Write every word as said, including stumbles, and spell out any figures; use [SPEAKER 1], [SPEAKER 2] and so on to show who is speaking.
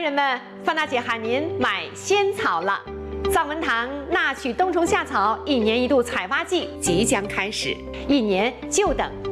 [SPEAKER 1] 人们，范大姐喊您买仙草了。藏文堂纳取冬虫夏草一年一度采发季即将开始，一年就等